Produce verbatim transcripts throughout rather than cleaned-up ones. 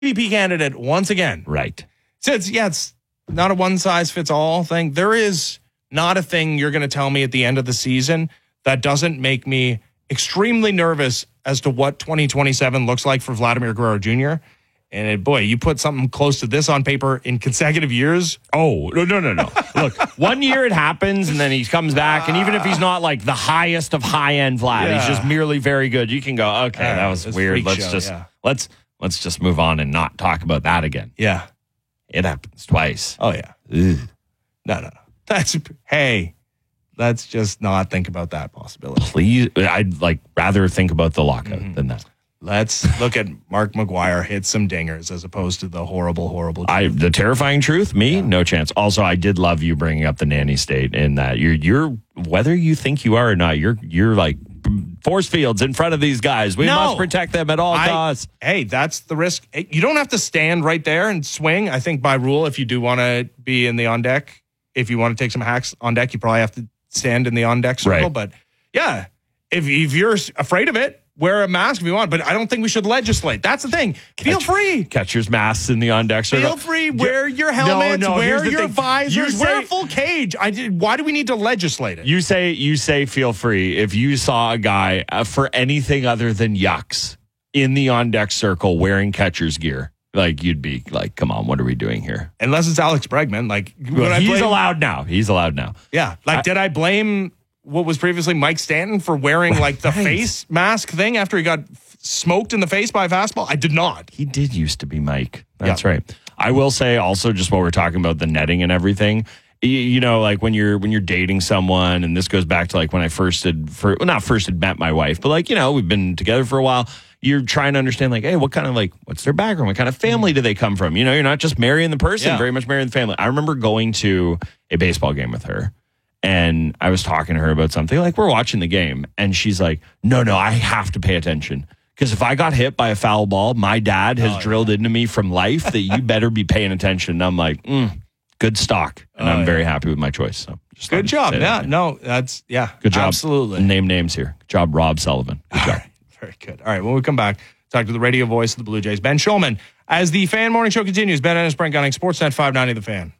V P candidate once again. Right. So it's, yeah, it's not a one-size-fits-all thing. There is not a thing you're going to tell me at the end of the season that doesn't make me extremely nervous as to what twenty twenty-seven looks like for Vladimir Guerrero Junior And it, boy, you put something close to this on paper in consecutive years. Oh, no, no, no, no. Look, one year it happens and then he comes back. And even if he's not like the highest of high-end Vlad, Yeah. he's just merely very good. You can go, okay, Yeah, that was it's weird. freak Let's show, just yeah. let's let's just move on and not talk about that again. Yeah. It happens twice. Oh, yeah. Ugh. No, no, no. That's, hey, let's just not think about that possibility. Please, I'd like rather think about the lockout Mm-hmm. than that. Let's look at Mark McGuire hit some dingers as opposed to the horrible, horrible. I the terrifying truth, me, yeah. No chance. Also, I did love you bringing up the nanny state in that you're you're whether you think you are or not, you're you're like force fields in front of these guys. We No. must protect them at all I, costs. Hey, that's the risk. You don't have to stand right there and swing. I think by rule, if you do want to be in the on deck, if you want to take some hacks on deck, you probably have to stand in the on deck circle. Right. But yeah, if if you're afraid of it, wear a mask if you want, but I don't think we should legislate. That's the thing. Feel Catch, free. Catcher's masks in the on deck circle. Feel free. Wear your helmets. No, no, wear here's the your thing. visors. You wear say- a full cage. I did. Why do we need to legislate it? You say you say feel free if you saw a guy uh, for anything other than yucks in the on deck circle wearing catcher's gear. Like you'd be like, come on, what are we doing here? Unless it's Alex Bregman. Like Well, would I he's blame- allowed now. He's allowed now. Yeah. Like, I- did I blame what was previously Mike Stanton for wearing like the Right. face mask thing after he got f- smoked in the face by a fastball? I did not. He did used to be Mike. That's Yeah. right. I will say also just while we're talking about the netting and everything, you, you know, like when you're when you're dating someone, and this goes back to like when I first had, for, well, not first had met my wife, but like, you know, we've been together for a while. You're trying to understand like, hey, what kind of like, what's their background? What kind of family do they come from? You know, you're not just marrying the person, Yeah. very much marrying the family. I remember going to a baseball game with her. And I was talking to her about something, like we're watching the game, and she's like, no, no, I have to pay attention. Because if I got hit by a foul ball, my dad has Oh, drilled into me from life that you better be paying attention. And I'm like, mm, good stock. And Oh, I'm yeah. very happy with my choice. So just Good thought I'd job. say Yeah. that. No, that's, yeah. Good job. Absolutely. Name names here. Good job, Rob Sullivan. Good All job. right. Very good. All right. When we come back, talk to the radio voice of the Blue Jays, Ben Schulman. As the Fan Morning Show continues, Ben Ennis, Brent Gunning, Sportsnet five ninety The Fan.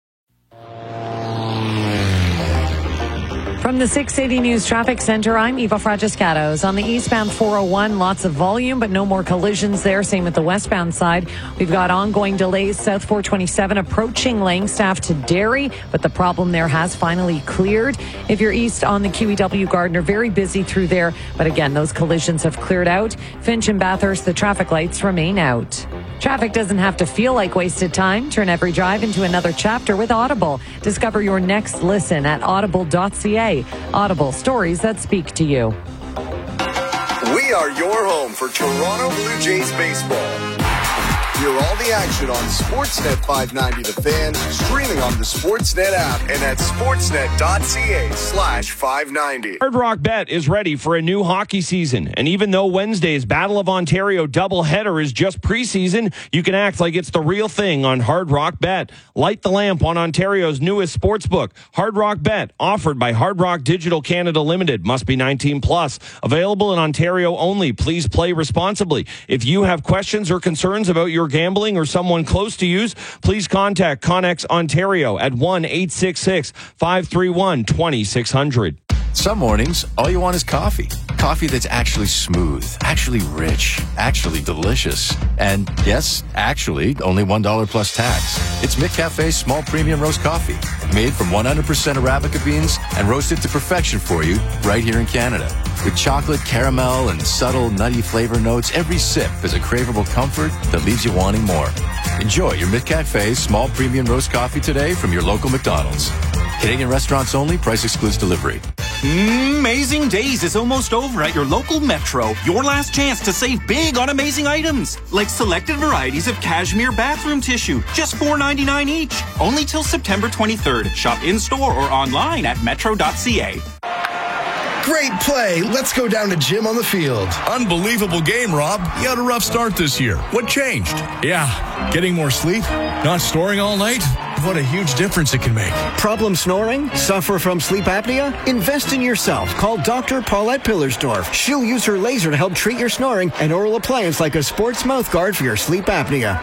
From the six eighty News Traffic Center, I'm Eva Fragiscatos. On the eastbound four oh one, lots of volume, but no more collisions there. Same with the westbound side. We've got ongoing delays south four twenty-seven approaching Langstaff to Derry, but the problem there has finally cleared. If you're east on the Q E W Gardner, very busy through there, but again, those collisions have cleared out. Finch and Bathurst, the traffic lights remain out. Traffic doesn't have to feel like wasted time. Turn every drive into another chapter with Audible. Discover your next listen at audible dot c a. Audible, stories that speak to you. We are your home for Toronto Blue Jays baseball. Hear all the action on Sportsnet five ninety The Fan, streaming on the Sportsnet app and at sportsnet dot c a slash five ninety. Hard Rock Bet is ready for a new hockey season. And even though Wednesday's Battle of Ontario doubleheader is just preseason, you can act like it's the real thing on Hard Rock Bet. Light the lamp on Ontario's newest sportsbook. Hard Rock Bet, offered by Hard Rock Digital Canada Limited. Must be nineteen plus. Available in Ontario only. Please play responsibly. If you have questions or concerns about your gambling or someone close to you, please contact Connex Ontario at one eight six six, five three one, two six zero zero. Some mornings, all you want is coffee. Coffee that's actually smooth, actually rich, actually delicious. And yes, actually, only one dollar plus tax. It's McCafe's small premium roast coffee, made from one hundred percent Arabica beans and roasted to perfection for you right here in Canada. With chocolate, caramel, and subtle nutty flavor notes, every sip is a craveable comfort that leaves you wanting more. Enjoy your McCafe small premium roast coffee today from your local McDonald's. Canadian restaurants only. Price excludes delivery. Amazing Days is almost over at your local Metro. Your last chance to save big on amazing items, like selected varieties of cashmere bathroom tissue, just four ninety-nine each. Only till September twenty-third. Shop in-store or online at metro dot c a. Great play. Let's go down to Jim on the field. Unbelievable game, Rob. You had a rough start this year. What changed? Yeah, getting more sleep, not storing all night. what a huge difference it can make. Problem snoring? Suffer from sleep apnea? Invest in yourself. Call Doctor Paulette Pillersdorf. She'll use her laser to help treat your snoring and oral appliance like a sports mouth guard for your sleep apnea.